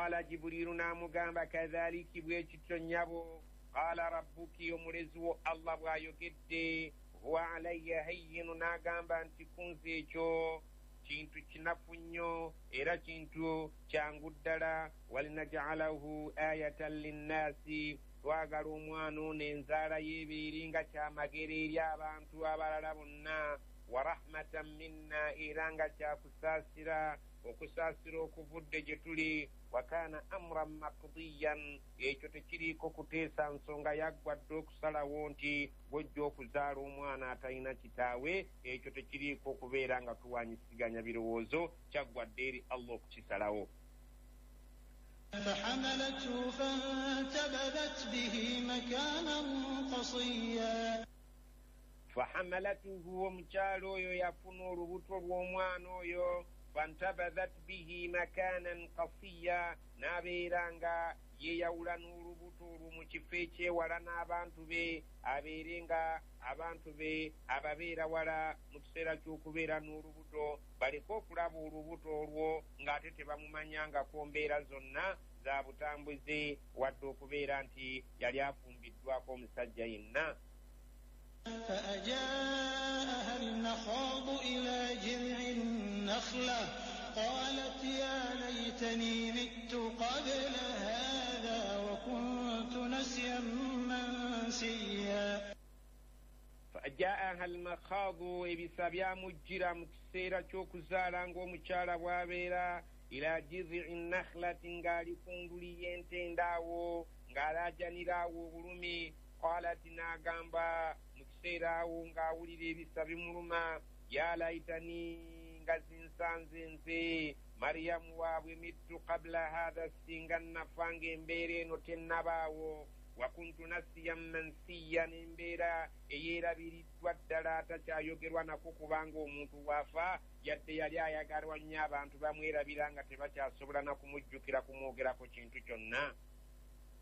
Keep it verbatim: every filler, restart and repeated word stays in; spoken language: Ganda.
qala Jibrilu namugamba kadhaliki bwekityo nnyabo qala rabbuki omulezi wo Allah bw'ayogedde huwa alayya hayyinu n'agamba nti kunze ekyo kintu kinafu nnyo era kintu kyangu ddala walinaj'alahu ayatan linnaasi twagala omwana ono enzaala yeebeere nga kyamagero eri abantu abalala bonna wa rahmatan minna era nga kyakusaasira okusaasira okuvudde gye tuli wa kaana amran maqdiyan ekyo tekiriiko kuteesa nsonga yaggwadde okusalawo nti bw'ojja okuzaala omwana atalina kitaawe ekyo tekiriiko okubeera nga tuwanyisiganya birowoozo kyaggwadde eri Allah okukisalawo. فحملته فانتبذت به مكانا قصيا فحملته omukyalo oyo yafuna olubuto lw'omwana oyo fantabadhat bihi makanan qasiya n'abeera nga yeeyawula n'olubuto olwo mu kifo ekyewala n'abantu be abeere nga abantu be ababeera wala mu kiseera ky'okubeera n'olubuto baleke okulaba olubuto olwo ng'ate tebamumanyangako mbeera zonna za butambuze wadde okubeera nti yali afumbiddwako omusajja yenna. فأجاءها المخاض إلى جذع النخلة قالت يا ليتني مت قبل هذا وكنت نسيا منسيا فأجاءها المخاض ebisabya mujjira mu kiseera ky'okuzaala ng'omukyala bw'abeera ila jiz'i nakhlati ng'ali ku nduli y'entendaawo ng'alaajaniraawo obulumi qalat n'agamba mu kiseera awo ng'awulira ebisa bimuluma ya laitani nga zinsanze nze Mariyamu waabwe mittu qabla hadha singa nafa ng'embeera eno tennabaawo wa kuntu nasiyan mansiya n'embeera eyeerabiriddwa ddala atakyayogerwa nako kubanga omuntu waafa yadde yali ayagalwa nnyo abantu bamwerabira nga tebakyasobola na kumujjukira kumwogerako kintu kyonna.